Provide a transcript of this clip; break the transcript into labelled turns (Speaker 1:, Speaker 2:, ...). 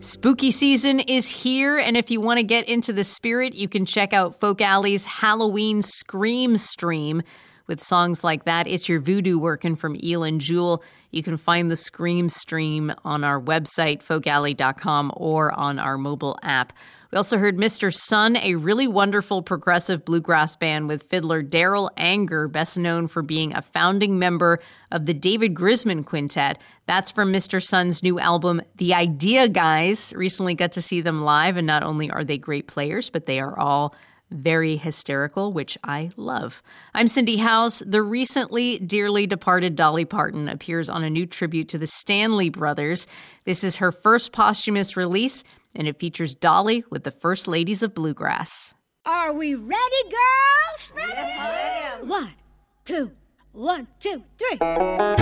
Speaker 1: Spooky season is here, and if you want to get into the spirit, you can check out Folk Alley's Halloween Scream Stream. With songs like that, It's Your Voodoo Workin' from Elin Jewel. You can find the Scream Stream on our website, folkalley.com, or on our mobile app. We also heard Mr. Sun, a really wonderful progressive bluegrass band with fiddler Daryl Anger, best known for being a founding member of the David Grisman Quintet. That's from Mr. Sun's new album, The Idea Guys. Recently got to see them live, and not only are they great players, but they are all very hysterical, which I love. I'm Cindy House. The recently dearly departed Dolly Parton appears on a new tribute to the Stanley Brothers. This is her first posthumous release, and it features Dolly with the First Ladies of Bluegrass.
Speaker 2: Are we ready, girls?
Speaker 3: Ready? Yes, ma'am.
Speaker 2: 1, 2, 1, 2, 3.